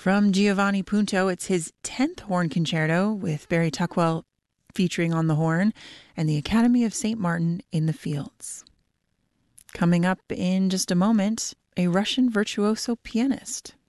From Giovanni Punto, it's his 10th horn concerto with Barry Tuckwell featuring on the horn and the Academy of St. Martin in the Fields. Coming up in just a moment, a Russian virtuoso pianist.